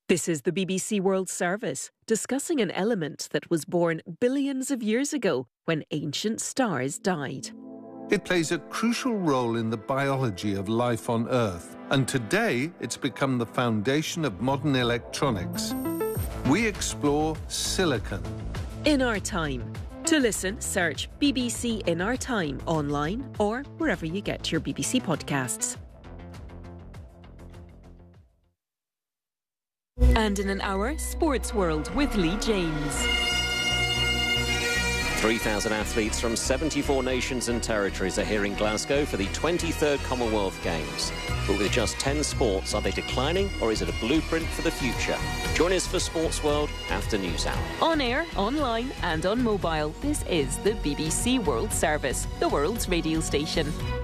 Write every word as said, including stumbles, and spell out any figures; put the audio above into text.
This is the B B C World Service, discussing an element that was born billions of years ago when ancient stars died. It plays a crucial role in the biology of life on Earth, and today it's become the foundation of modern electronics. We explore silicon. In Our Time. To listen, search B B C In Our Time online or wherever you get your B B C podcasts. And in an hour, Sports World with Lee James. three thousand athletes from seventy-four nations and territories are here in Glasgow for the twenty-third Commonwealth Games. But with just ten sports, are they declining or is it a blueprint for the future? Join us for Sports World after News Hour. On air, online and on mobile, this is the B B C World Service, the world's radio station.